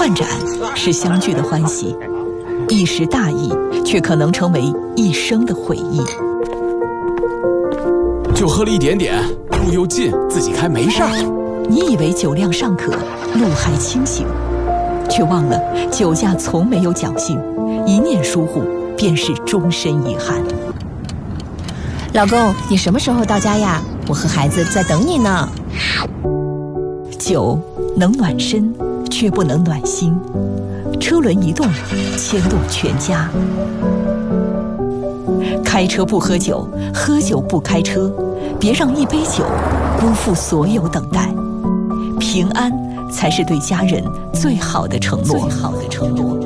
断盏是相聚的欢喜，一时大意却可能成为一生的回忆。 就喝了一点点，路又近，自己开没事儿。 你以为酒量尚可，路还清醒，却忘了酒驾从没有侥幸，一念疏忽便是终身遗憾。 老公，你什么时候到家呀？我和孩子在等你呢。 酒能暖身，却不能暖心。车轮一动，牵动全家。开车不喝酒，喝酒不开车，别让一杯酒辜负所有等待。平安才是对家人最好的承诺。